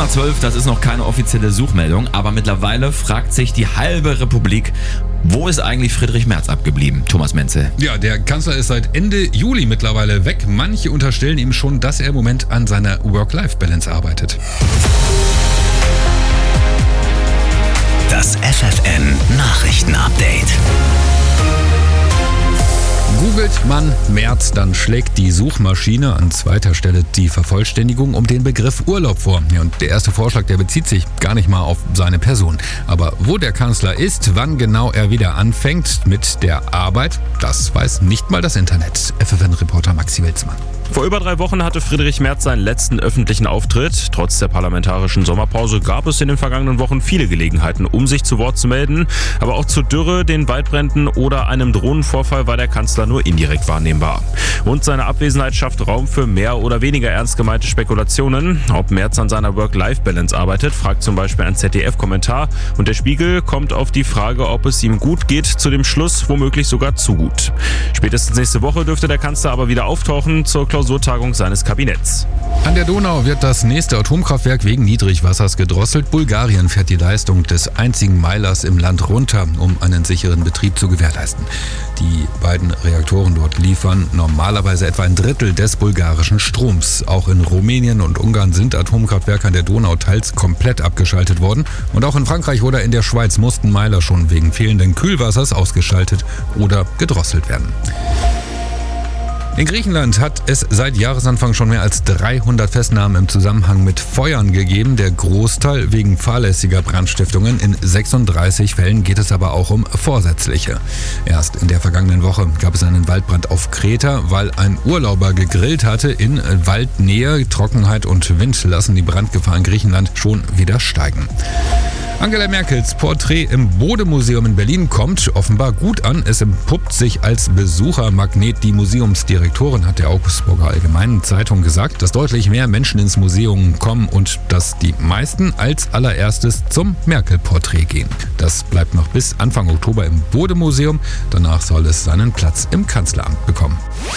12, das ist noch keine offizielle Suchmeldung, aber mittlerweile fragt sich die halbe Republik, wo ist eigentlich Friedrich Merz abgeblieben? Thomas Menzel. Ja, der Kanzler ist seit Ende Juli mittlerweile weg. Manche unterstellen ihm schon, dass er im Moment an seiner Work-Life-Balance arbeitet. Das FFN Nachrichten-Update. Googelt man Merz, dann schlägt die Suchmaschine an zweiter Stelle die Vervollständigung um den Begriff Urlaub vor. Ja, und der erste Vorschlag, der bezieht sich gar nicht mal auf seine Person. Aber wo der Kanzler ist, wann genau er wieder anfängt mit der Arbeit, das weiß nicht mal das Internet. FFN-Reporter Maxi Wilsmann. Vor über 3 Wochen hatte Friedrich Merz seinen letzten öffentlichen Auftritt. Trotz der parlamentarischen Sommerpause gab es in den vergangenen Wochen viele Gelegenheiten, um sich zu Wort zu melden. Aber auch zur Dürre, den Waldbränden oder einem Drohnenvorfall war der Kanzler nur indirekt wahrnehmbar. Und seine Abwesenheit schafft Raum für mehr oder weniger ernst gemeinte Spekulationen. Ob Merz an seiner Work-Life-Balance arbeitet, fragt zum Beispiel ein ZDF-Kommentar. Und der Spiegel kommt auf die Frage, ob es ihm gut geht, zu dem Schluss, womöglich sogar zu gut. Spätestens nächste Woche dürfte der Kanzler aber wieder auftauchen zur Klausurtagung seines Kabinetts. An der Donau wird das nächste Atomkraftwerk wegen Niedrigwassers gedrosselt. Bulgarien fährt die Leistung des einzigen Meilers im Land runter, um einen sicheren Betrieb zu gewährleisten. Die beiden Reaktoren dort liefern normalerweise etwa ein Drittel des bulgarischen Stroms. Auch in Rumänien und Ungarn sind Atomkraftwerke an der Donau teils komplett abgeschaltet worden. Und auch in Frankreich oder in der Schweiz mussten Meiler schon wegen fehlenden Kühlwassers ausgeschaltet oder gedrosselt werden. In Griechenland hat es seit Jahresanfang schon mehr als 300 Festnahmen im Zusammenhang mit Feuern gegeben. Der Großteil wegen fahrlässiger Brandstiftungen. In 36 Fällen geht es aber auch um vorsätzliche. Erst in der vergangenen Woche gab es einen Waldbrand auf Kreta, weil ein Urlauber gegrillt hatte in Waldnähe. Trockenheit und Wind lassen die Brandgefahr in Griechenland schon wieder steigen. Angela Merkels Porträt im Bode-Museum in Berlin kommt offenbar gut an. Es entpuppt sich als Besuchermagnet. Die Museumsdirektorin hat der Augsburger Allgemeinen Zeitung gesagt, dass deutlich mehr Menschen ins Museum kommen und dass die meisten als allererstes zum Merkel-Porträt gehen. Das bleibt noch bis Anfang Oktober im Bode-Museum. Danach soll es seinen Platz im Kanzleramt bekommen.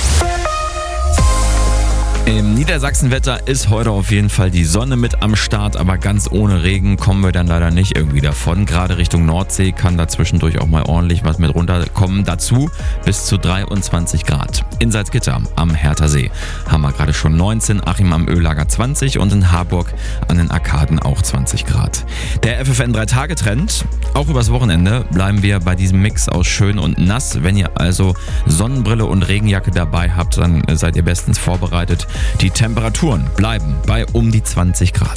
Im Niedersachsenwetter ist heute auf jeden Fall die Sonne mit am Start, aber ganz ohne Regen kommen wir dann leider nicht irgendwie davon. Gerade Richtung Nordsee kann da zwischendurch auch mal ordentlich was mit runterkommen. Dazu bis zu 23 Grad. In Salzgitter am Hertha See haben wir gerade schon 19, Achim am Öhlager 20 und in Harburg an den Arkaden auch 20 Grad. Der FFN 3-Tage-Trend, auch übers Wochenende bleiben wir bei diesem Mix aus schön und nass. Wenn ihr also Sonnenbrille und Regenjacke dabei habt, dann seid ihr bestens vorbereitet. Die Temperaturen bleiben bei um die 20 Grad.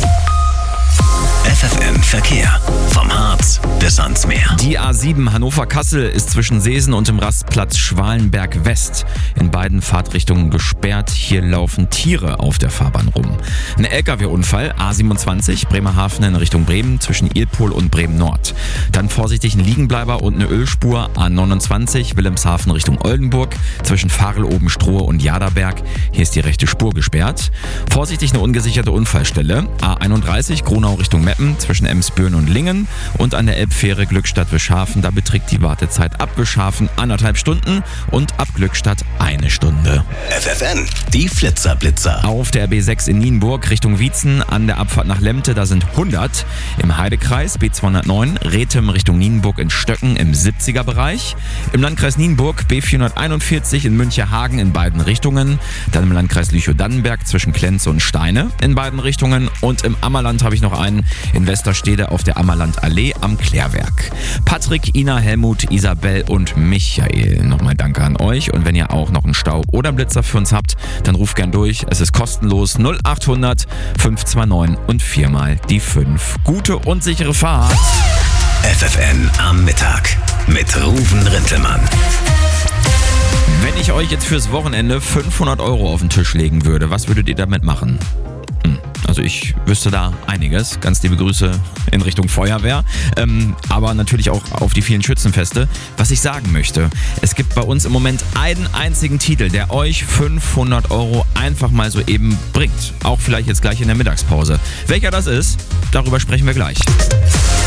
FFN Verkehr. Vom Harz bis ans Meer. Die A7 Hannover-Kassel ist zwischen Seesen und dem Rastplatz Schwalenberg West in beiden Fahrtrichtungen gesperrt. Hier laufen Tiere auf der Fahrbahn rum. Ein LKW-Unfall, A27 Bremerhaven in Richtung Bremen zwischen Ilpol und Bremen Nord. Dann vorsichtig ein Liegenbleiber und eine Ölspur, A29 Wilhelmshaven Richtung Oldenburg zwischen Farel-Oben-Strohe und Jaderberg. Hier ist die rechte Spur gesperrt. Vorsichtig eine ungesicherte Unfallstelle, A31 Gronau Richtung Meppen zwischen Emsbüren und Lingen und an der Elbfähre Glückstadt-Wischhafen. Da beträgt die Wartezeit ab Wischhafen 1,5 Stunden und ab Glückstadt 1 Stunde. FFN, die Flitzer-Blitzer. Auf der B6 in Nienburg Richtung Wietzen an der Abfahrt nach Lemte, da sind 100. Im Heidekreis B209 Rethem Richtung Nienburg in Stöcken im 70er Bereich. Im Landkreis Nienburg B441 in Müncherhagen in beiden Richtungen. Dann im Landkreis Lüchow-Dannenberg zwischen Klenze und Steine in beiden Richtungen. Und im Ammerland habe ich noch einen in Westerstede auf der Ammerlandallee am Klärwerk. Patrick, Ina, Helmut, Isabel und Michael, nochmal danke an euch. Und wenn ihr auch noch einen Stau oder Blitzer für uns habt, dann ruft gern durch. Es ist kostenlos 0800 529 und 4 mal die 5. Gute und sichere Fahrt. FFN am Mittag mit Ruven Rintelmann. Wenn ich euch jetzt fürs Wochenende 500 € auf den Tisch legen würde, was würdet ihr damit machen? Also ich wüsste da einiges. Ganz liebe Grüße in Richtung Feuerwehr, aber natürlich auch auf die vielen Schützenfeste. Was ich sagen möchte, es gibt bei uns im Moment einen einzigen Titel, der euch 500 € einfach mal so eben bringt. Auch vielleicht jetzt gleich in der Mittagspause. Welcher das ist, darüber sprechen wir gleich.